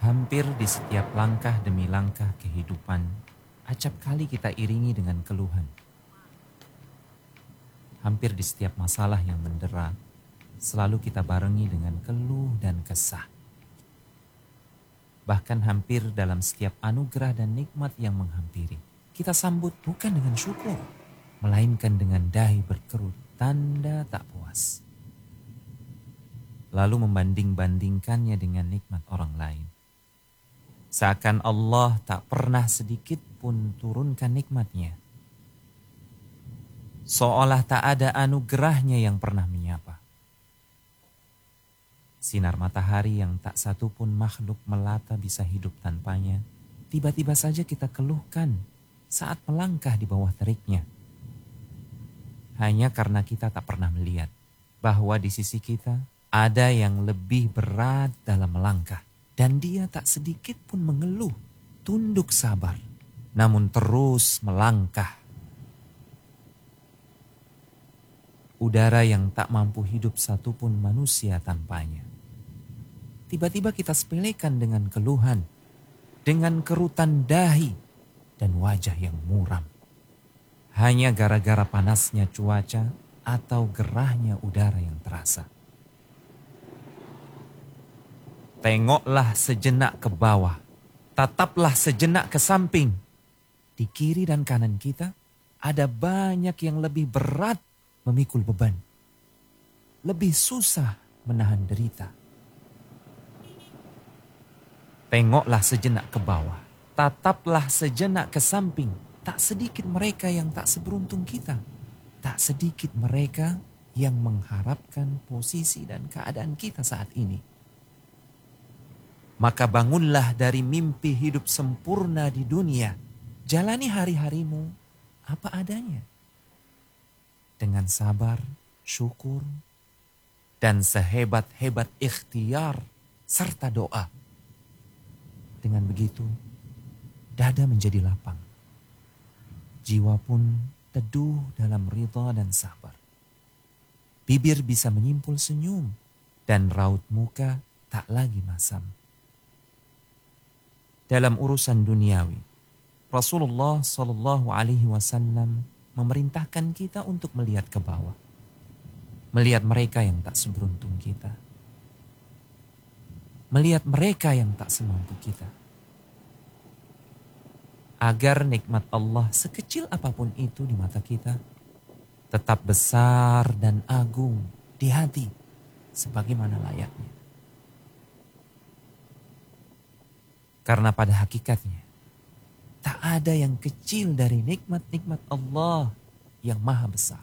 Hampir di setiap langkah demi langkah kehidupan, acap kali kita iringi dengan keluhan. Hampir di setiap masalah yang mendera, selalu kita barengi dengan keluh dan kesah. Bahkan hampir dalam setiap anugerah dan nikmat yang menghampiri, kita sambut bukan dengan syukur, melainkan dengan dahi berkerut, tanda tak puas. Lalu membanding-bandingkannya dengan nikmat orang lain. Seakan Allah tak pernah sedikit pun turunkan nikmatnya. Seolah tak ada anugerahnya yang pernah menyapa. Sinar matahari yang tak satu pun makhluk melata bisa hidup tanpanya, tiba-tiba saja kita keluhkan saat melangkah di bawah teriknya. Hanya karena kita tak pernah melihat bahwa di sisi kita ada yang lebih berat dalam melangkah. Dan dia tak sedikit pun mengeluh, tunduk sabar, namun terus melangkah. Udara yang tak mampu hidup satupun manusia tanpanya. Tiba-tiba kita sepelekan dengan keluhan, dengan kerutan dahi dan wajah yang muram. Hanya gara-gara panasnya cuaca atau gerahnya udara yang terasa. Tengoklah sejenak ke bawah, tataplah sejenak ke samping. Di kiri dan kanan kita ada banyak yang lebih berat memikul beban. Lebih susah menahan derita. Tengoklah sejenak ke bawah, tataplah sejenak ke samping. Tak sedikit mereka yang tak seberuntung kita. Tak sedikit mereka yang mengharapkan posisi dan keadaan kita saat ini. Maka bangunlah dari mimpi hidup sempurna di dunia. Jalani hari-harimu apa adanya. Dengan sabar, syukur, dan sehebat-hebat ikhtiar serta doa. Dengan begitu, dada menjadi lapang. Jiwa pun teduh dalam ridha dan sabar. Bibir bisa menyimpul senyum dan raut muka tak lagi masam. Dalam urusan duniawi, Rasulullah SAW memerintahkan kita untuk melihat ke bawah. Melihat mereka yang tak seberuntung kita. Melihat mereka yang tak semampu kita. Agar nikmat Allah sekecil apapun itu di mata kita, tetap besar dan agung di hati sebagaimana layaknya. Karena pada hakikatnya, tak ada yang kecil dari nikmat-nikmat Allah yang maha besar.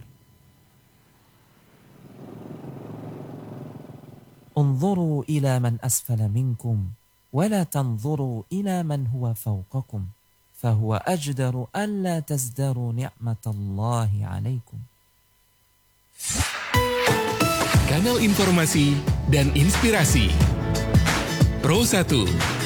Unzuru ila man asfala minkum, wala tanzuru ila man huwa fawqakum, fahuwa ajdaru an la tazdaru ni'matallahi alaikum. Kanal informasi dan inspirasi Pro 1